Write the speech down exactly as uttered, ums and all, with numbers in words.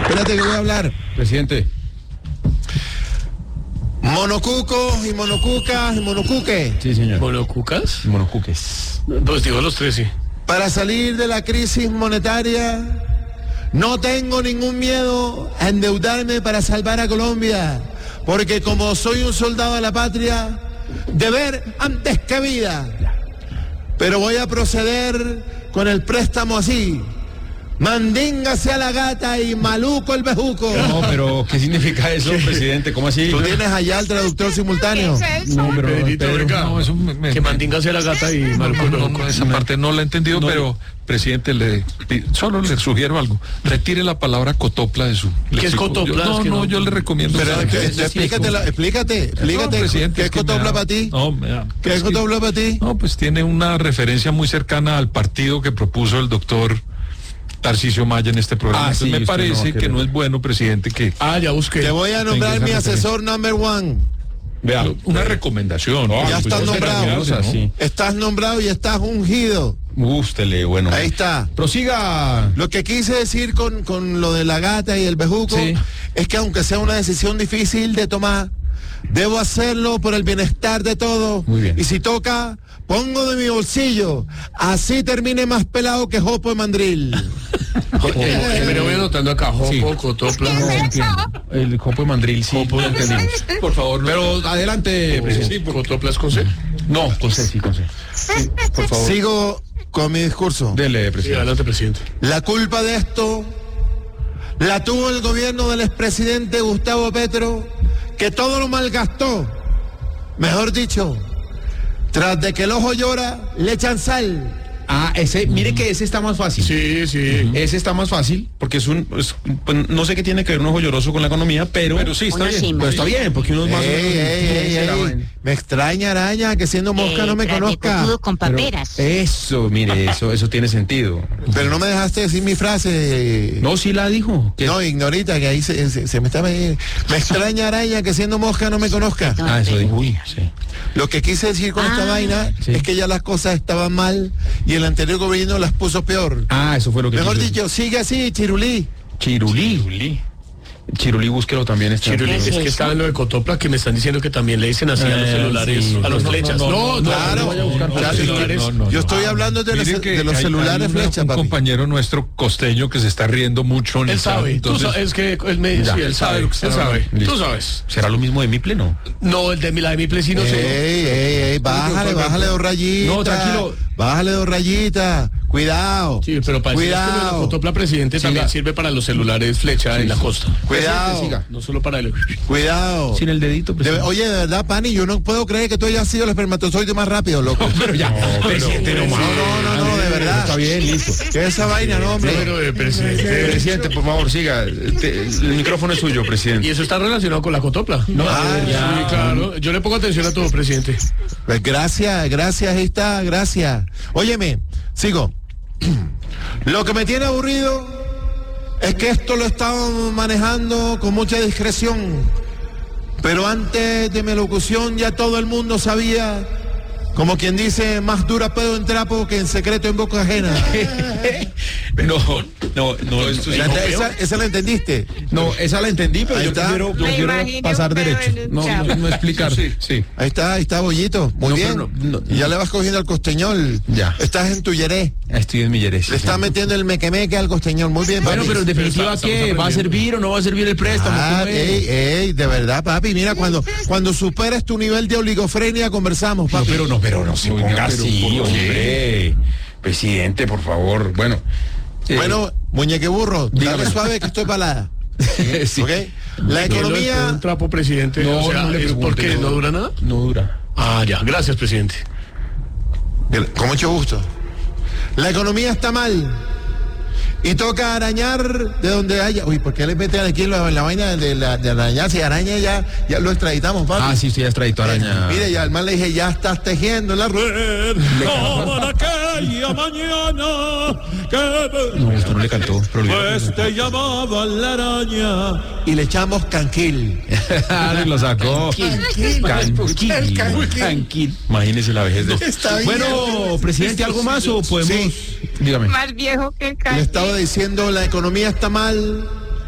Espérate que voy a hablar. Presidente. Monocucos y monocucas y monocuques. Sí, señor. ¿Monocucas? Monocuques. Pues digo los tres, sí. Para salir de la crisis monetaria, no tengo ningún miedo a endeudarme para salvar a Colombia, porque como soy un soldado de la patria, deber antes que vida. Pero voy a proceder con el préstamo así. Mandíngase a la gata y maluco el bejuco. No, pero ¿qué significa eso, presidente? ¿Cómo así? ¿Tú tienes allá el traductor simultáneo? ¿Qué es eso? No, pero, Pedrito, Pedro, venga. no, eso me, me- Que mandíngase la gata y maluco el No, bejuco. con esa parte no la he entendido, No. pero, presidente, le pi- solo le sugiero algo. Retire la palabra cotopla de su ¿Qué es léxico. cotopla? Yo- no, Es que no, no- yo le recomiendo. Pero que- que- que- que- explícate, la- explícate, explícate. No, presidente, ¿Qué es que me cotopla da- para ti? No, me da- ¿Qué es que- cotopla para ti? No, pues tiene una referencia muy cercana al partido que propuso el doctor Tarcisio Maya en este programa. Ah, Entonces sí, me usted no va parece a que querer. no es bueno, presidente, que Ah, ya busqué. Te voy a nombrar Tengo mi esa asesor number one. Vea. una recomendación. No, Ya pues, estás no se nombrado. reconoce, ¿no? Sí. Estás nombrado y estás ungido. Gústele, bueno. Ahí está. Prosiga. Lo que quise decir con, con lo de la gata y el bejuco Sí. es que aunque sea una decisión difícil de tomar, debo hacerlo por el bienestar de todos. Muy bien. Y si toca, pongo de mi bolsillo. Así termine más pelado que Jopo de Mandril. Eh, Pero voy anotando acá, jopo, Sí. cotopla. ¿Qué es eso? El copo de mandril, sí. Copo de lo entendimos. Por favor, no. Pero adelante, presidente. Sí, cotoplas con C. No, con C, sí, con C. Sí, por favor. Sigo con mi discurso. Dele, Sí, presidente. adelante, presidente. La culpa de esto la tuvo el gobierno del expresidente Gustavo Petro, que todo lo malgastó. Mejor dicho, tras de que el ojo llora, le echan sal. Ah, ese, mire que ese está más fácil. Sí, sí. Ese está más fácil, porque es un, es- pues, no sé qué tiene que ver un ojo lloroso con la economía, pero, Pero sí, está Uno bien. sí, pero está bien, porque uno es más o Ey, menos- ey, ey, Sí, la ey. vaina. Me extraña, araña, que siendo mosca no me Eh, tras de conozca. cotudo con Pero paperas. eso, mire, eso, eso tiene sentido. Pero no me dejaste decir mi frase. No, sí la dijo. que- No, ignorita, que ahí se, se- se me estaba... Me extraña, araña, que siendo mosca no me conozca. Ah, eso dijo. Uy, sí. Lo que quise decir con esta Ah. vaina Sí. es que ya las cosas estaban mal y el anterior gobierno las puso peor. Ah, eso fue lo que Mejor quiso dicho, sigue así, Chirulí. Chirulí. Chirulí. Chirulí, búsquelo también. Está Chirulí, ¿Qué es es que eso? estaba en lo de cotopla que me están diciendo que también le dicen así a los Eh, celulares, sí. a los No, no, flechas. no, No, no, no, Claro, no vaya a buscar ya, por sí, celulares. no, No, no, yo no. estoy hablando de los, Mire que de los hay- celulares hay una- flecha, un papi. compañero nuestro costeño que se está riendo mucho en Él el chat, sabe, tú entonces- sabes, es que él me Ya, sí, él sabe, lo que él está sabe, Listo. tú sabes. ¿Será lo mismo de mi pleno? No, el de mi, la de mi plesino, Ey, sí. ey, ey, bájale, bájale dos rayitas. No, tranquilo. Bájale dos rayitas. Cuidado. Sí, pero para decir que lo de la Cuidado. cotopla, presidente, también sirve para los celulares flecha en la costa. Cuidado. Siga. No solo para el... Cuidado. Sin el dedito, De- presidente. oye, de verdad, Pani, yo no puedo creer que tú hayas sido el espermatozoide más rápido, loco. Pero ya, presidente, no No, más. no, no, no, de verdad. Está bien, listo. ¿Qué es esa vaina, no, hombre? Pero, eh, presidente. Presidente, por favor, siga. Te- el micrófono es suyo, Y presidente. eso está relacionado con la cotopla. No, Ah, sí, ya. claro. Yo le pongo atención a todo, presidente. Pues gracias, gracias, ahí está, gracias. Óyeme, sigo. Lo que me tiene aburrido es que esto lo estamos manejando con mucha discreción. Pero antes de mi locución ya todo el mundo sabía, como quien dice, más dura pedo en trapo que en secreto en boca ajena. No, no, no, esto La- esa, esa la entendiste. no, esa la entendí, pero Ahí yo está. prefiero, yo Me quiero imagino pasar un pedo derecho. en un No, chavo. no, no explicar. Sí, sí. Ahí está, ahí está, Bollito. Muy No, bien. pero no, no, y ya le vas cogiendo al costeñol. Ya. Estás en tu yeré. Estoy en mi yeré, sí, Le estás sí. metiendo el mequemeque al costeñol. Muy bien, Bueno, papi. pero en definitiva, Estamos ¿qué? ¿Va a aprendiendo. servir o no va a servir el préstamo? Ah, ¿Cómo es? ey, ey, de verdad, papi. Mira, cuando, cuando superes tu nivel de oligofrenia, conversamos, No, papi. pero no, pero no se Oiga, ponga pero así, ¿por hombre. Presidente, por favor. Bueno. eh, Bueno, muñeque burro, dale dígame. suave que estoy palada. sí. ¿Ok? La Que lo de economía. un trapo, presidente. No, o sea, no le ¿es pregunte, porque no. no dura nada? No dura. Ah, ya. Gracias, presidente. Con mucho gusto. La economía está mal. Y toca arañar de donde haya. Uy, ¿por qué le meten aquí en la, la vaina de, la, de arañar? Si araña ya, ya lo extraditamos, papi. Ah, sí, sí, has traído araña. Mire, ya al mal le dije, ya estás tejiendo en la red. Como aquella mañana que No, esto no le cantó. Pero lo- pues te llamaba la araña. Y le echamos canquil. Ah, lo sacó. Canquil. Canquil. Imagínese la vejez de Está bien. Bueno, presidente, ¿algo más o podemos? Sí. Dígame. Más viejo que el Le calle. estaba diciendo, la economía está mal